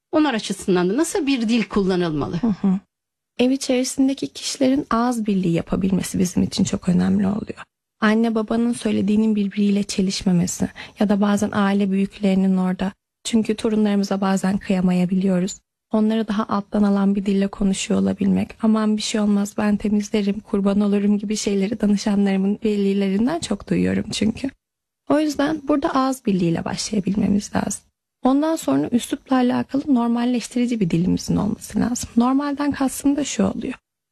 Onlar açısından da nasıl bir dil kullanılmalı? Ev içerisindeki kişilerin ağız birliği yapabilmesi bizim için çok önemli oluyor. Anne babanın söylediğinin birbiriyle çelişmemesi ya da bazen aile büyüklerinin orada. Çünkü torunlarımıza bazen kıyamayabiliyoruz. Onları daha alttan alan bir dille konuşuyor olabilmek. Aman bir şey olmaz, ben temizlerim, kurban olurum gibi şeyleri danışanlarımın, velilerinden çok duyuyorum çünkü. O yüzden burada ağız birliğiyle başlayabilmemiz lazım. Ondan sonra üslupla alakalı normalleştirici bir dilimizin olması lazım. Normalden kastım da şu oluyor.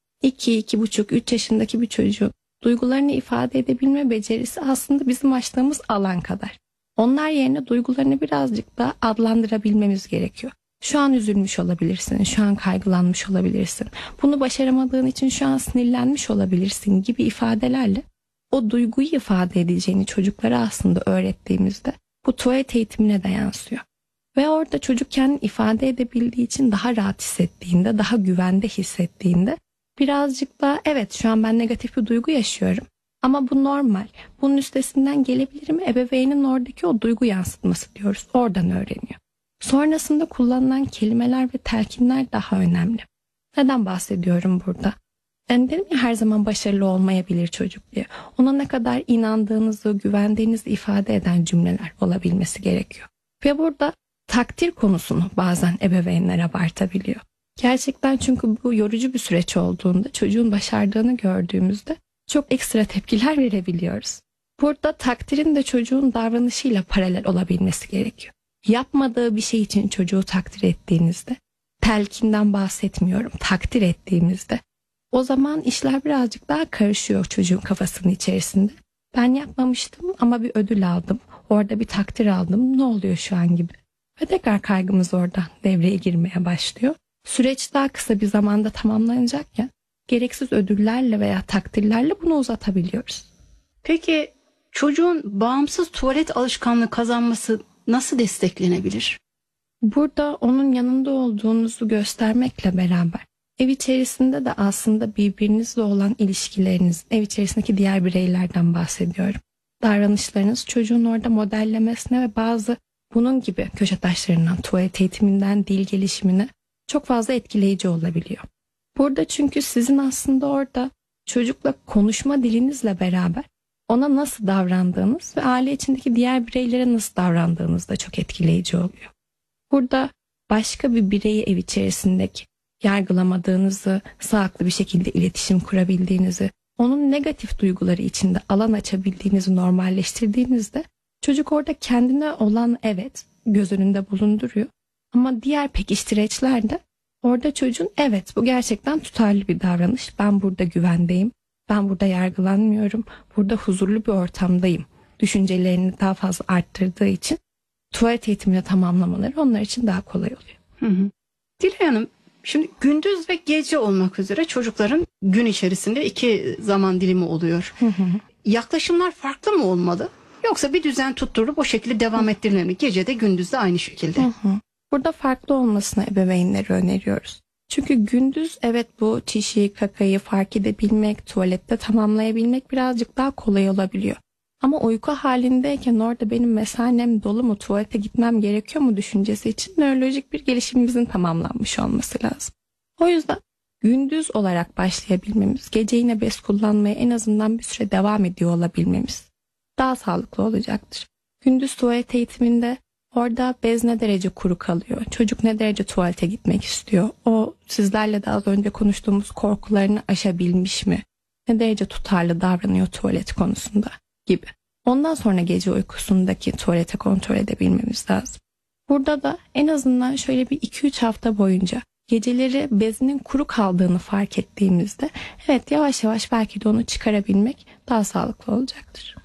2, 2,5, 3 yaşındaki bir çocuğun duygularını ifade edebilme becerisi aslında bizim açtığımız alan kadar. Onlar yerine duygularını birazcık da adlandırabilmemiz gerekiyor. Şu an üzülmüş olabilirsin, şu an kaygılanmış olabilirsin. Bunu başaramadığın için şu an sinirlenmiş olabilirsin gibi ifadelerle o duyguyu ifade edeceğini çocuklara aslında öğrettiğimizde bu tuvalet eğitimine de yansıyor. Ve orada çocuk kendini ifade edebildiği için daha rahat hissettiğinde, daha güvende hissettiğinde birazcık da evet şu an ben negatif bir duygu yaşıyorum ama bu normal. Bunun üstesinden gelebilirim. Ebeveynin oradaki o duygu yansıtması diyoruz. Oradan öğreniyor. Sonrasında kullanılan kelimeler ve telkinler daha önemli. Neden bahsediyorum burada? Ben dedim ya her zaman başarılı olmayabilir çocuk diye. Ona ne kadar inandığınızı, güvendiğinizi ifade eden cümleler olabilmesi gerekiyor. Ve burada takdir konusunu bazen ebeveynler abartabiliyor. Gerçekten çünkü bu yorucu bir süreç olduğunda çocuğun başardığını gördüğümüzde çok ekstra tepkiler verebiliyoruz. Burada takdirin de çocuğun davranışıyla paralel olabilmesi gerekiyor. Yapmadığı bir şey için çocuğu takdir ettiğinizde, telkinden bahsetmiyorum, takdir ettiğimizde o zaman işler birazcık daha karışıyor çocuğun kafasının içerisinde. Ben yapmamıştım ama bir ödül aldım, orada bir takdir aldım, ne oluyor şu an gibi. Ve tekrar kaygımız oradan devreye girmeye başlıyor. Süreç daha kısa bir zamanda tamamlanacakken gereksiz ödüllerle veya takdirlerle bunu uzatabiliyoruz. Peki çocuğun bağımsız tuvalet alışkanlığı kazanması nasıl desteklenebilir? Burada onun yanında olduğunuzu göstermekle beraber ev içerisinde de aslında birbirinizle olan ilişkileriniz, ev içerisindeki diğer bireylerden bahsediyorum. Davranışlarınız çocuğun orada modellemesine ve bazı bunun gibi köşe taşlarından, tuvalet eğitiminden dil gelişimine çok fazla etkileyici olabiliyor. Burada çünkü sizin aslında orada çocukla konuşma dilinizle beraber ona nasıl davrandığınız ve aile içindeki diğer bireylere nasıl davrandığınız da çok etkileyici oluyor. Burada başka bir bireyi ev içerisindeki yargılamadığınızı, sağlıklı bir şekilde iletişim kurabildiğinizi, onun negatif duyguları içinde alan açabildiğinizi normalleştirdiğinizde çocuk orada kendine olan evet göz önünde bulunduruyor. Ama diğer pekiştireçlerde orada çocuğun evet bu gerçekten tutarlı bir davranış. Ben burada güvendeyim. Ben burada yargılanmıyorum. Burada huzurlu bir ortamdayım. Düşüncelerini daha fazla arttırdığı için tuvalet eğitimini tamamlamaları onlar için daha kolay oluyor. Dilay Hanım, şimdi gündüz ve gece olmak üzere çocukların gün içerisinde 2 zaman dilimi oluyor. Yaklaşımlar farklı mı olmalı? Yoksa bir düzen tutturup o şekilde devam ettirilmeli mi? Gece de gündüz de aynı şekilde. Burada farklı olmasını ebeveynlere öneriyoruz. Çünkü gündüz evet bu çişi, kakayı fark edebilmek, tuvalette tamamlayabilmek birazcık daha kolay olabiliyor. Ama uyku halindeyken orada benim mesanem dolu mu, tuvalete gitmem gerekiyor mu düşüncesi için nörolojik bir gelişimimizin tamamlanmış olması lazım. O yüzden gündüz olarak başlayabilmemiz, gece yine bez kullanmaya en azından bir süre devam ediyor olabilmemiz daha sağlıklı olacaktır. Gündüz tuvalet eğitiminde orada bez ne derece kuru kalıyor, çocuk ne derece tuvalete gitmek istiyor, o sizlerle de az önce konuştuğumuz korkularını aşabilmiş mi, ne derece tutarlı davranıyor tuvalet konusunda gibi. Ondan sonra gece uykusundaki tuvalete kontrol edebilmemiz lazım. Burada da en azından şöyle bir 2-3 hafta boyunca geceleri bezinin kuru kaldığını fark ettiğimizde evet yavaş yavaş belki de onu çıkarabilmek daha sağlıklı olacaktır.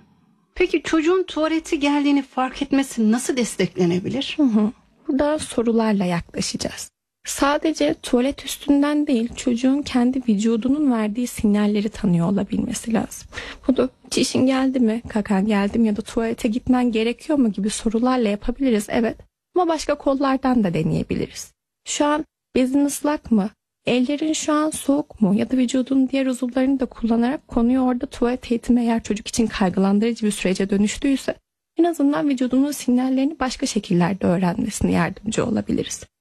Peki çocuğun tuvaleti geldiğini fark etmesi nasıl desteklenebilir? Burada sorularla yaklaşacağız. Sadece tuvalet üstünden değil çocuğun kendi vücudunun verdiği sinyalleri tanıyor olabilmesi lazım. Bu da çişin geldi mi, kakan geldi mi ya da tuvalete gitmen gerekiyor mu gibi sorularla yapabiliriz evet. Ama başka kollardan da deneyebiliriz. Şu an bezin ıslak mı? Ellerin şu an soğuk mu? Ya da vücudun diğer uzuvlarını da kullanarak konuyu orada tuvalet eğitimi eğer çocuk için kaygılandırıcı bir sürece dönüştüyse en azından vücudunun sinyallerini başka şekillerde öğrenmesine yardımcı olabiliriz.